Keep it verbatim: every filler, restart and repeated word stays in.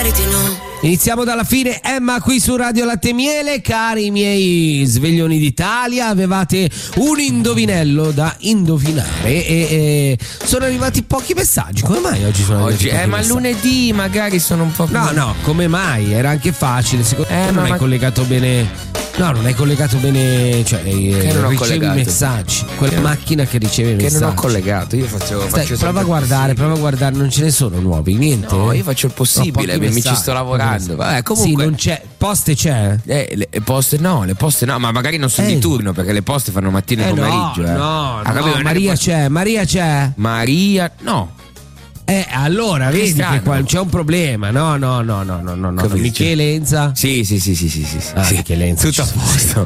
di no. Iniziamo dalla fine, Emma qui su Radio Latte Miele. Cari miei sveglioni d'Italia, avevate un indovinello da indovinare e, e sono arrivati pochi messaggi. Come mai oggi sono arrivati Oggi, pochi eh, ma messaggi? lunedì magari sono un po' più... No, no, come mai? Era anche facile. Secondo Eh, me non ma hai ma- collegato bene. No, non hai collegato bene. Cioè, eh, non ho ricevi collegato? i messaggi. Quella Che- macchina che riceve i Che messaggi. non ho collegato, io faccio, Stai, faccio prova sempre a il guardare, possibile. prova a guardare, non ce ne sono nuovi, niente. No, io faccio il No, possibile, pochi mi ci messaggi, sto lavorando. Vabbè, Sì, comunque non c'è. Poste c'è? eh, le poste no, le poste no, ma magari non sono Eh. di turno perché le poste fanno mattina e Eh, no, pomeriggio. eh. no, Ah, no, capito? Non è che Maria posso- c'è, Maria c'è. Maria, no. Eh, allora, Che vedi strano. che qua c'è un problema. No, no, no, no, no, no, no. Capito? Michele Enza. Sì, sì, sì, sì, sì, sì. Ah, sì. Michele Enza Tutto a ci- posto.